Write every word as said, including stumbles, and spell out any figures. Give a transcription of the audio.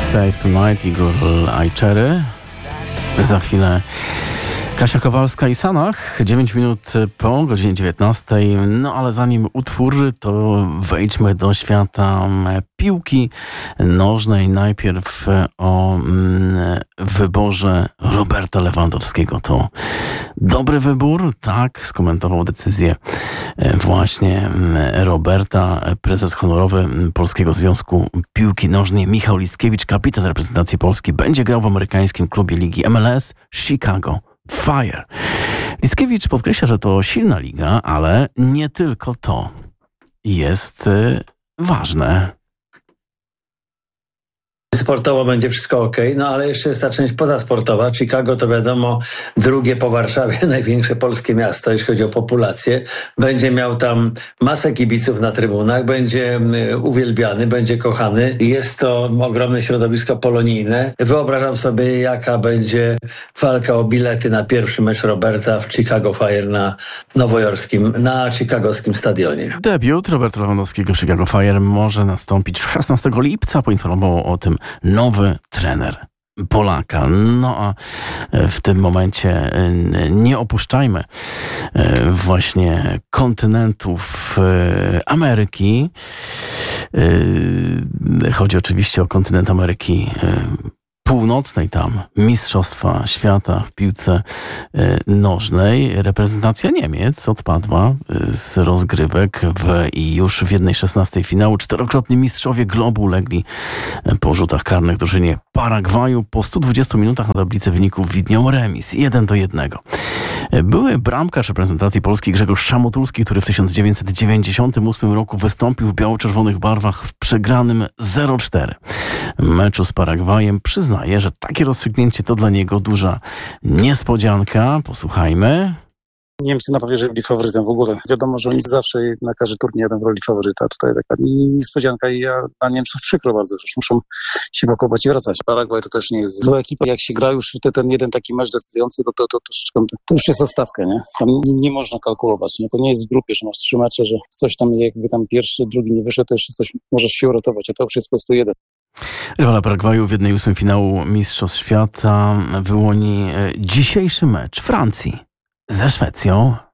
Save Tonight, Igor Ajczery. Za chwilę Kasia Kowalska i Sanach, dziewięć minut po godzinie dziewiętnastej. No ale zanim utwór, to wejdźmy do świata piłki nożnej. Najpierw o mm, wyborze Roberta Lewandowskiego. To dobry wybór, tak skomentował decyzję właśnie Roberta prezes honorowy Polskiego Związku Piłki Nożnej Michał Lickiewicz, kapitan reprezentacji Polski, będzie grał w amerykańskim klubie ligi M L S Chicago Fire. Lickiewicz podkreśla, że to silna liga, ale nie tylko to jest y, ważne. Sportowo będzie wszystko ok, no ale jeszcze jest ta część pozasportowa. Chicago to wiadomo drugie po Warszawie największe polskie miasto, jeśli chodzi o populację. Będzie miał tam masę kibiców na trybunach, będzie uwielbiany, będzie kochany. Jest to ogromne środowisko polonijne. Wyobrażam sobie, jaka będzie walka o bilety na pierwszy mecz Roberta w Chicago Fire na nowojorskim, na chicagowskim stadionie. Debiut Roberta Lewandowskiego w Chicago Fire może nastąpić szesnastego lipca, poinformował o tym nowy trener Polaka. No a w tym momencie nie opuszczajmy właśnie kontynentów Ameryki. Chodzi oczywiście o kontynent Ameryki Północnej, tam Mistrzostwa Świata w piłce nożnej. Reprezentacja Niemiec odpadła z rozgrywek w, i już w jednej szesnastej finału. Czterokrotni mistrzowie globu legli po rzutach karnych drużynie Paragwaju. Po stu dwudziestu minutach na tablicy wyników widniał remis jeden do jednego. Były bramkarz reprezentacji Polski Grzegorz Szamotulski, który w tysiąc dziewięćset dziewięćdziesiątym ósmym roku wystąpił w biało-czerwonych barwach w przegranym zero cztery meczu z Paragwajem. Przyznaje, że takie rozstrzygnięcie to dla niego duża niespodzianka. Posłuchajmy. Niemcy na papierze byli faworytem w ogóle. Wiadomo, że oni zawsze na każdy turniej jadą w roli faworyta. Tutaj taka niespodzianka i ja na Niemców przykro bardzo, że muszą się pakować i wracać. Paragwaj to też nie jest zła ekipa. Jak się gra już te, ten jeden taki mecz decydujący, to, to, to, to, to już jest odstawka, nie? Tam nie, nie można kalkulować, nie? To nie jest w grupie, że masz trzy mecze, że coś tam jakby tam pierwszy, drugi nie wyszedł, to jeszcze coś możesz się uratować, a to już jest po prostu jeden. Rywala Paragwaju w jednej ósmej finału Mistrzostw Świata wyłoni dzisiejszy mecz Francji ze Szwecją.